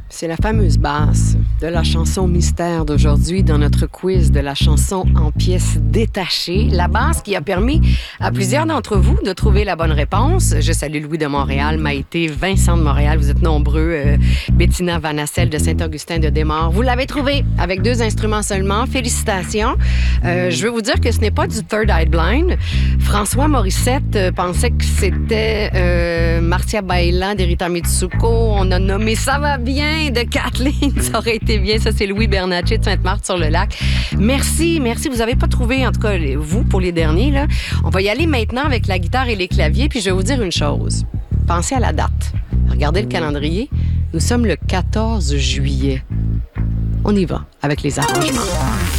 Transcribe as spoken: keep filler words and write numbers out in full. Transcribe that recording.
C'est la fameuse basse de la chanson mystère d'aujourd'hui dans notre quiz de la chanson en pièces détachées. La basse qui a permis à plusieurs d'entre vous de trouver la bonne réponse. Je salue Louis de Montréal, Maïté, Vincent de Montréal. Vous êtes nombreux. Euh, Bettina Vanacelle de Saint-Augustin de Desmaures. Vous l'avez trouvé avec deux instruments seulement. Félicitations. Euh, je veux vous dire que ce n'est pas du Third Eye Blind. François Morissette euh, pensait que c'était euh, Marcia Baila d'Erita Mitsuko. On a nommé Ça va bien de Kathleen, ça aurait été bien. Ça, c'est Louis Bernatchez de Sainte-Marthe-sur-le-Lac. Merci, merci. Vous n'avez pas trouvé, en tout cas, vous, pour les derniers, là. On va y aller maintenant avec la guitare et les claviers, puis je vais vous dire une chose. Pensez à la date. Regardez le calendrier. Nous sommes le quatorze juillet. On y va avec les arrangements.